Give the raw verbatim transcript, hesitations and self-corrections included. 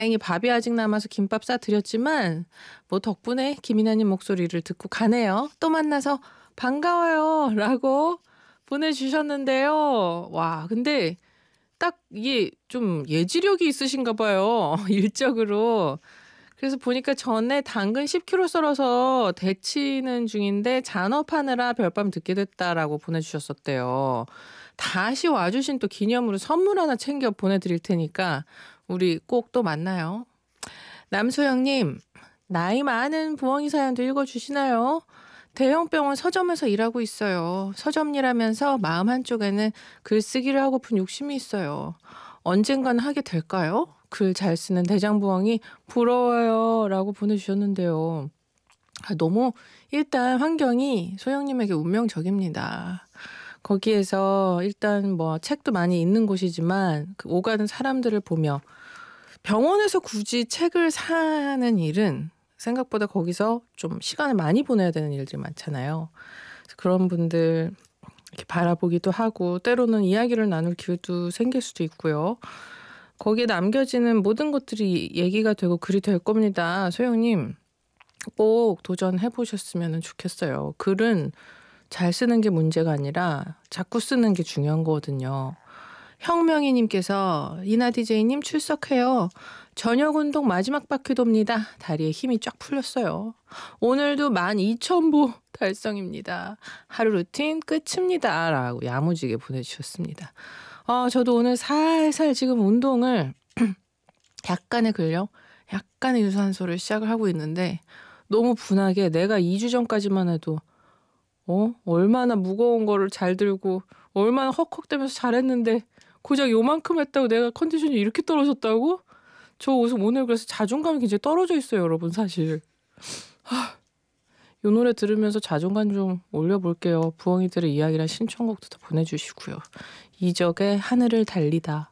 다행히 밥이 아직 남아서 김밥 싸드렸지만 뭐 덕분에 김이나님 목소리를 듣고 가네요. 또 만나서 반가워요 라고 보내주셨는데요. 와 근데 딱 이게 좀 예지력이 있으신가 봐요. 일적으로. 그래서 보니까 전에 당근 십 킬로그램 썰어서 데치는 중인데 잔업하느라 별밤 듣게 됐다라고 보내주셨었대요. 다시 와주신 또 기념으로 선물 하나 챙겨 보내드릴 테니까 우리 꼭 또 만나요. 남소영님, 나이 많은 부엉이 사연도 읽어주시나요? 대형 병원 서점에서 일하고 있어요. 서점 일하면서 마음 한쪽에는 글쓰기를 하고픈 욕심이 있어요. 언젠가는 하게 될까요? 글 잘 쓰는 대장부엉이 부러워요 라고 보내주셨는데요. 아, 너무 일단 환경이 소영님에게 운명적입니다. 거기에서 일단 뭐 책도 많이 있는 곳이지만 그 오가는 사람들을 보며 병원에서 굳이 책을 사는 일은 생각보다 거기서 좀 시간을 많이 보내야 되는 일들이 많잖아요. 그런 분들 이렇게 바라보기도 하고 때로는 이야기를 나눌 기회도 생길 수도 있고요. 거기에 남겨지는 모든 것들이 얘기가 되고 글이 될 겁니다. 소영님 꼭 도전해 보셨으면 좋겠어요. 글은 잘 쓰는 게 문제가 아니라 자꾸 쓰는 게 중요한 거거든요. 혁명이님께서 이나 디제이님 출석해요. 저녁 운동 마지막 바퀴 돕니다. 다리에 힘이 쫙 풀렸어요. 오늘도 만 이천 보 달성입니다. 하루 루틴 끝입니다. 라고 야무지게 보내주셨습니다. 어, 저도 오늘 살살 지금 운동을 약간의 근력, 약간의 유산소를 시작을 하고 있는데 너무 분하게 내가 이 주 전까지만 해도 어? 얼마나 무거운 거를 잘 들고 얼마나 헉헉대면서 잘했는데 고작 요만큼 했다고 내가 컨디션이 이렇게 떨어졌다고? 저 오늘 그래서 자존감이 굉장히 떨어져 있어요, 여러분 사실. 하, 이 노래 들으면서 자존감 좀 올려볼게요. 부엉이들의 이야기랑 신청곡도 다 보내주시고요. 이적의 하늘을 달리다.